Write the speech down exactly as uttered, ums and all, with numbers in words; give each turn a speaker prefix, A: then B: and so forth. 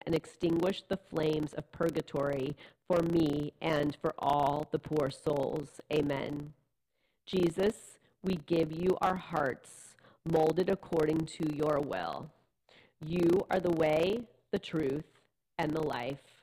A: and extinguish the flames of purgatory for me and for all the poor souls. Amen. Jesus, we give you our hearts, molded according to your will. You are the way, the truth, and the life.